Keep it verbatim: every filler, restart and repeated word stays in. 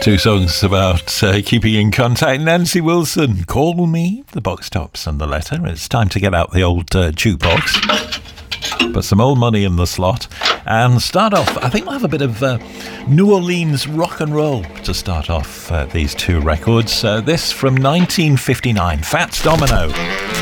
Two songs about uh, keeping in contact. Nancy Wilson, Call Me, the Box Tops and the Letter. It's time to get out the old uh, jukebox, put some old money in the slot, and start off. I think we'll have a bit of uh, New Orleans rock and roll to start off uh, these two records. Uh, this from nineteen fifty-nine, Fats Domino.